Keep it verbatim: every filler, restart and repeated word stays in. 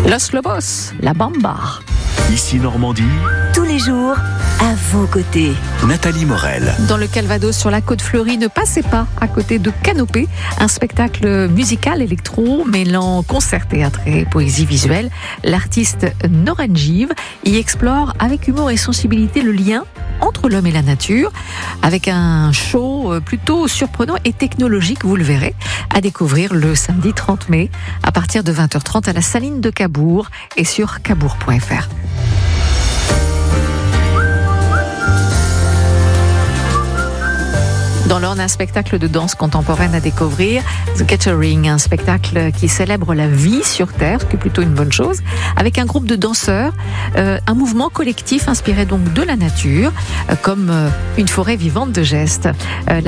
Los Lobos, la Bamba. Ici Normandie, tous les jours, à vos côtés. Nathalie Morel. Dans le Calvados, sur la côte fleurie, ne passez pas à côté de Canopée, un spectacle musical électro mêlant concert, théâtre et poésie visuelle. L'artiste Norangive y explore avec humour et sensibilité le lien entre l'homme et la nature, avec un show plutôt surprenant et technologique, vous le verrez, à découvrir le samedi trente mai à partir de vingt heures trente à la Saline de Cabourg et sur cabourg point f r. Dans l'Orne, un spectacle de danse contemporaine à découvrir, The Gathering, un spectacle qui célèbre la vie sur Terre, ce qui est plutôt une bonne chose, avec un groupe de danseurs, euh, un mouvement collectif inspiré donc de la nature, euh, comme euh, une forêt vivante de gestes. Euh,